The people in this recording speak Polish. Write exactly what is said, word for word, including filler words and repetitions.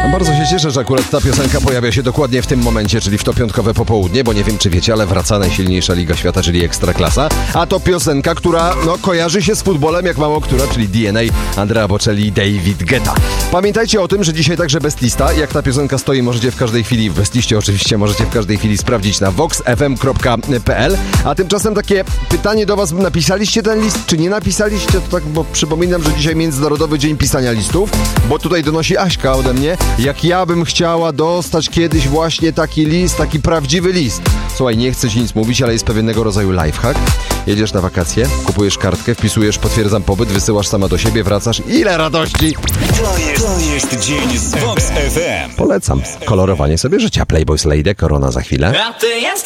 Bardzo się cieszę, że akurat ta piosenka pojawia się dokładnie w tym momencie, czyli w to piątkowe popołudnie, bo nie wiem, czy wiecie, ale wraca najsilniejsza liga świata, czyli Ekstraklasa, a to piosenka, która no, kojarzy się z futbolem jak mało która, czyli D N A Andrea Bocelli i David Guetta. Pamiętajcie o tym, że dzisiaj także Best Lista. Jak ta piosenka stoi, możecie w każdej chwili, w Best Liście oczywiście, możecie w każdej chwili sprawdzić na vox f m kropka p l. A tymczasem takie pytanie do was, napisaliście ten list, czy nie napisaliście? To tak, bo przypominam, że dzisiaj Międzynarodowy Dzień Pisania Listów, bo tutaj donosi Aśka ode mnie, jak ja bym chciała dostać kiedyś właśnie taki list, taki prawdziwy list. Słuchaj, nie chcę ci nic mówić, ale jest pewnego rodzaju lifehack. Jedziesz na wakacje, kupujesz kartkę, wpisujesz potwierdzam pobyt, wysyłasz sama do siebie, wracasz. Ile radości! To jest, to jest dzień z Vox F M. Polecam. Kolorowanie sobie życia. Playboys Lady, Korona za chwilę. A ty jesteś